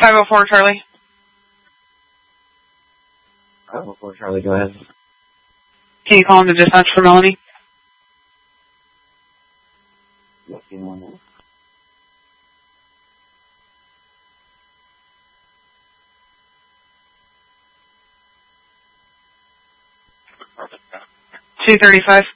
504 Charlie. 504 Charlie, go ahead. Can you call him to dispatch for Melanie? Yes, give me 1 minute. $235.